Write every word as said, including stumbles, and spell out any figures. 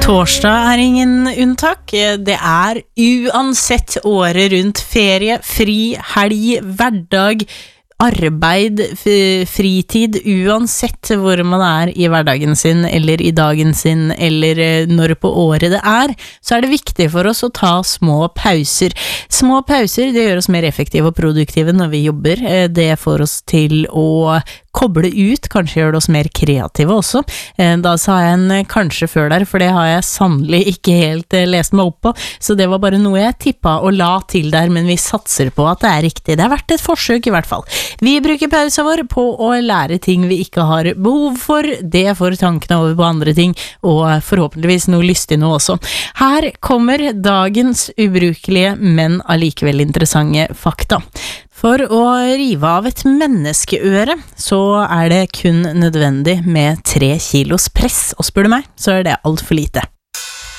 Torsdag er ingen unntak. Det er uansett året rundt ferie, fri, helg, hverdag, arbeid, fritid, uansett hvor man er i hverdagen sin, eller i dagen sin, eller når på året det er, så er det viktig for oss å ta små pauser. Små pauser, det gjør oss mer effektive og produktive når vi jobber. Det får oss til å koble ut, kanskje gjør det oss mer kreative også. Da sa jeg en kanskje før der, for det har jeg sannelig ikke helt lest meg opp på, så det var bare noe jeg tippet og la til der, men vi satser på at det er riktig. Det har vært et forsøk i hvert fall. Vi bruker pausa vår på å lære ting vi ikke har behov for, det får tankene over på andre ting, og forhåpentligvis noe lystig nå også. Her kommer dagens ubrukelige, men allikevel interessante fakta. For å rive av et menneskeøre, så er det kun nødvendig med tre kilos press, og spør du meg, så er det alt for lite.